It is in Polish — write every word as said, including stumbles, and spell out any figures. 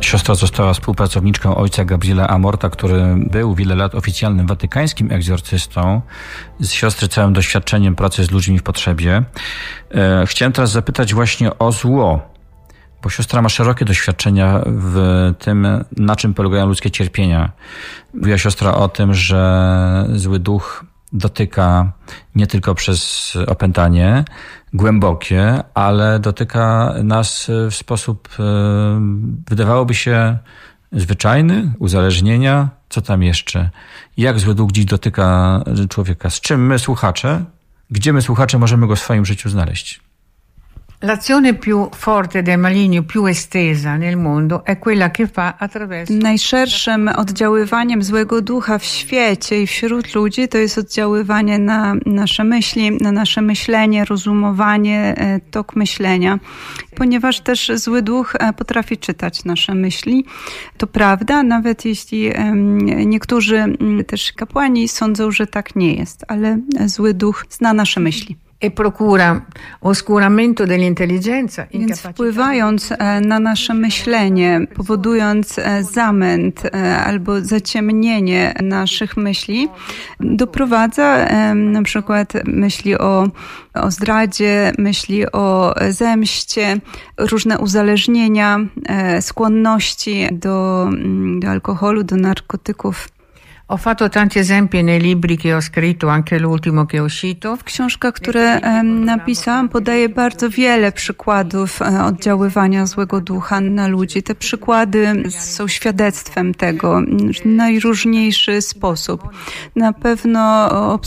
Siostra została współpracowniczką ojca Gabriela Amorta, który był wiele lat oficjalnym watykańskim egzorcystą. Z siostry całym doświadczeniem pracy z ludźmi w potrzebie. Chciałem teraz zapytać właśnie o zło, bo siostra ma szerokie doświadczenia w tym, na czym polegają ludzkie cierpienia. Mówiła siostra o tym, że zły duch dotyka nie tylko przez opętanie głębokie, ale dotyka nas w sposób, wydawałoby się, zwyczajny, uzależnienia. Co tam jeszcze? Jak zły duch dziś dotyka człowieka? Z czym my, słuchacze, gdzie my, słuchacze, możemy go w swoim życiu znaleźć? L'azione più forte del maligno, più estesa nel mondo è quella che fa attraverso... Najszerszym oddziaływaniem złego ducha w świecie i wśród ludzi to jest oddziaływanie na nasze myśli, na nasze myślenie, rozumowanie, tok myślenia. Ponieważ też zły duch potrafi czytać nasze myśli. To prawda, nawet jeśli niektórzy też kapłani sądzą, że tak nie jest, ale zły duch zna nasze myśli. E procura oscuramento dell'intelligenza. Więc wpływając na nasze myślenie, powodując zamęt albo zaciemnienie naszych myśli, doprowadza na przykład myśli o, o zdradzie, myśli o zemście, różne uzależnienia, skłonności do, do alkoholu, do narkotyków. Ho fatto tanti esempi nei libri che ho scritto, anche l'ultimo che è uscito. W książkach, które napisałam, podaję bardzo wiele przykładów oddziaływania złego ducha na ludzi. Te przykłady są świadectwem tego w najróżniejszy sposób. Na pewno